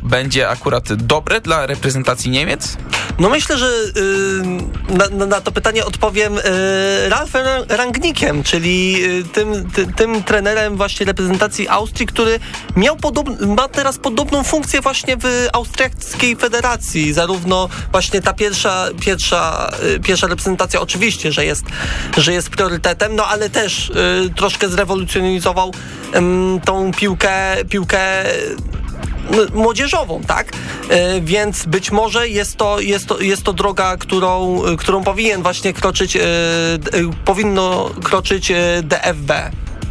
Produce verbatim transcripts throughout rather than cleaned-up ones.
będzie akurat dobre dla reprezentacji Niemiec? No myślę, że yy, na, na to pytanie odpowiem yy, Ralfem Rangnickiem, czyli yy, tym, ty, tym trenerem właśnie reprezentacji Austrii, który miał podob- ma teraz podobną funkcję właśnie w austriackiej federacji. Zarówno właśnie ta pierwsza, pierwsza, yy, pierwsza reprezentacja oczywiście, że jest, że jest priorytetem, no ale też yy, troszkę zrewolucjonizował yy, tą piłkę, piłkę młodzieżową, tak? E, więc być może jest to, jest to, jest to droga, którą, którą powinien właśnie kroczyć, e, e, powinno kroczyć e, D F B.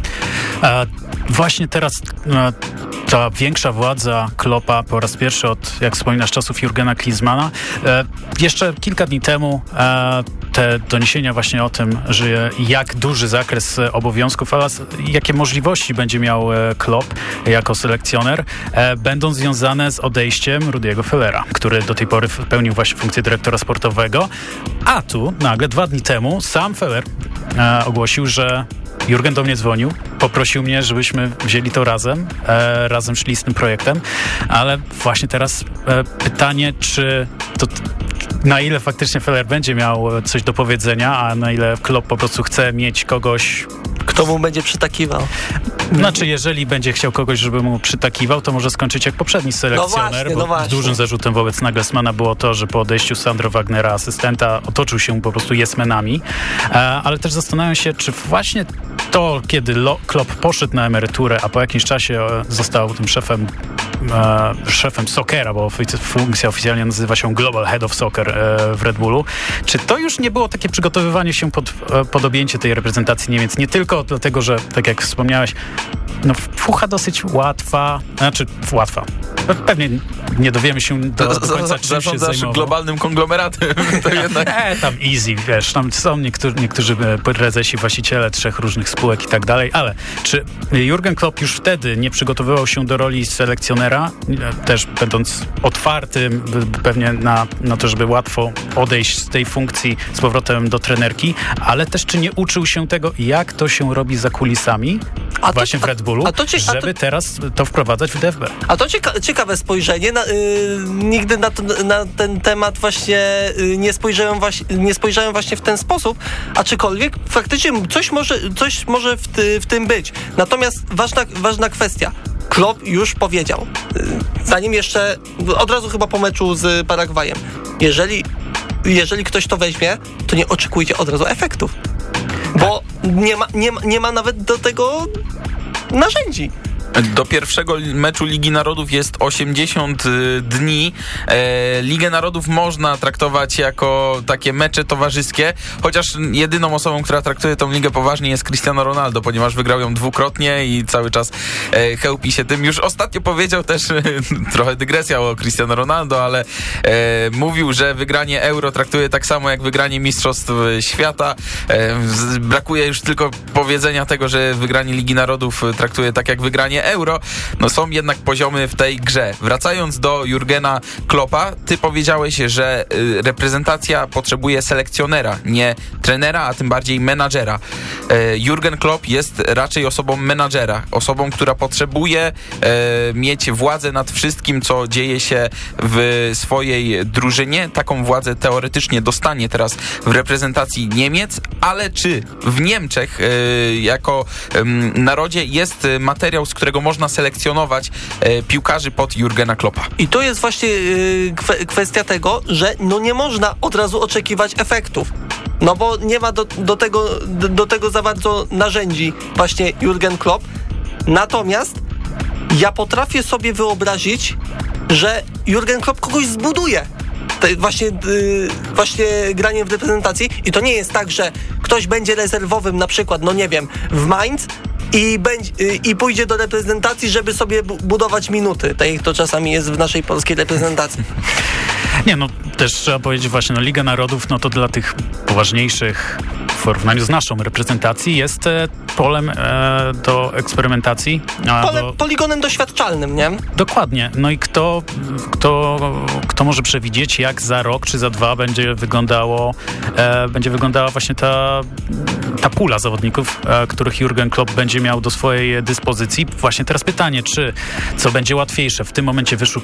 A właśnie teraz e, ta większa władza Kloppa po raz pierwszy od, jak wspominasz, czasów Jurgena Klinsmana. E, jeszcze kilka dni temu e, te doniesienia właśnie o tym, że jak duży zakres obowiązków oraz jakie możliwości będzie miał Klopp jako selekcjoner, e, będą związane z odejściem Rudiego Föllera, który do tej pory pełnił właśnie funkcję dyrektora sportowego, a tu nagle dwa dni temu sam Föller e, ogłosił, że Jurgen do mnie dzwonił, poprosił mnie, żebyśmy wzięli to razem, e, razem szli z tym projektem, ale właśnie teraz e, pytanie, czy to na ile faktycznie Föller będzie miał coś do powiedzenia, a na ile Klopp po prostu chce mieć kogoś, kto mu będzie przytakiwał. Znaczy, jeżeli będzie chciał kogoś, żeby mu przytakiwał, to może skończyć jak poprzedni selekcjoner, no właśnie, bo no właśnie. Dużym zarzutem wobec Nagelsmana było to, że po odejściu Sandro Wagnera, asystenta, otoczył się po prostu yes-menami, ale też zastanawiam się, czy właśnie to, kiedy Lo- Klopp poszedł na emeryturę, a po jakimś czasie został tym szefem e, szefem Soccera, bo funkcja oficjalnie nazywa się Global Head of Soccer e, w Red Bullu, czy to już nie było takie przygotowywanie się pod, e, pod objęcie tej reprezentacji Niemiec? Nie tylko dlatego, że tak jak wspomniałeś, no fucha dosyć łatwa, znaczy łatwa. Pewnie nie dowiemy się do, do końca, czym się zajmował. Globalnym konglomeratem. To jednak... e, tam easy, wiesz, tam są niektórzy, niektórzy prezesi, właściciele trzech różnych spółek i tak dalej, ale czy Jurgen Klopp już wtedy nie przygotowywał się do roli selekcjonera, też będąc otwartym pewnie na, na to, żeby łatwo odejść z tej funkcji z powrotem do trenerki, ale też czy nie uczył się tego, jak to się robi za kulisami, a właśnie to, w Red Bullu, a to cie, żeby to, teraz to wprowadzać w D F B. A to cieka- ciekawe spojrzenie. Na, yy, nigdy na, to, na ten temat właśnie yy, nie, spojrzałem właśnie nie spojrzałem właśnie w ten sposób, aczkolwiek faktycznie coś może, coś może w, ty, w tym być. Natomiast ważna, ważna kwestia. Klopp już powiedział, yy, zanim jeszcze, od razu chyba po meczu z Paragwajem, jeżeli, jeżeli ktoś to weźmie, to nie oczekujcie od razu efektów. Bo nie ma, nie ma, nie ma nawet do tego narzędzi. Do pierwszego meczu Ligi Narodów jest osiemdziesiąt dni. E, Ligę Narodów można traktować jako takie mecze towarzyskie, chociaż jedyną osobą, która traktuje tą ligę poważnie, jest Cristiano Ronaldo, ponieważ wygrał ją dwukrotnie i cały czas e, chełpi się tym. Już ostatnio powiedział też, e, trochę dygresja o Cristiano Ronaldo, ale e, mówił, że wygranie Euro traktuje tak samo jak wygranie Mistrzostw Świata. E, z, brakuje już tylko powiedzenia tego, że wygranie Ligi Narodów traktuje tak jak wygranie Euro. No są jednak poziomy w tej grze. Wracając do Jurgena Kloppa, ty powiedziałeś, że y, reprezentacja potrzebuje selekcjonera, nie trenera, a tym bardziej menadżera. Y, Jurgen Klopp jest raczej osobą menadżera, osobą, która potrzebuje y, mieć władzę nad wszystkim, co dzieje się w swojej drużynie. Taką władzę teoretycznie dostanie teraz w reprezentacji Niemiec, ale czy w Niemczech y, jako y, narodzie jest materiał, z którego można selekcjonować e, piłkarzy pod Jurgena Kloppa. I to jest właśnie yy, kwe- kwestia tego, że no nie można od razu oczekiwać efektów. No bo nie ma do, do, tego, do, do tego za bardzo narzędzi właśnie Jurgen Klopp. Natomiast ja potrafię sobie wyobrazić, że Jurgen Klopp kogoś zbuduje. To właśnie, yy, właśnie granie w reprezentacji i to nie jest tak, że ktoś będzie rezerwowym na przykład, no nie wiem, w Mainz i, będzie, yy, i pójdzie do reprezentacji, żeby sobie bu- budować minuty. Tak jak to czasami jest w naszej polskiej reprezentacji. Nie, no też trzeba powiedzieć właśnie, no Liga Narodów, no to dla tych poważniejszych w porównaniu z naszą reprezentacji jest e, polem e, do eksperymentacji. Pole, do... Poligonem doświadczalnym, nie? Dokładnie. No i kto, kto, kto może przewidzieć, jak za rok czy za dwa będzie wyglądało, e, będzie wyglądała właśnie ta, ta pula zawodników, e, których Jurgen Klopp będzie miał do swojej dyspozycji. Właśnie teraz pytanie, czy co będzie łatwiejsze w tym momencie wyszukiwać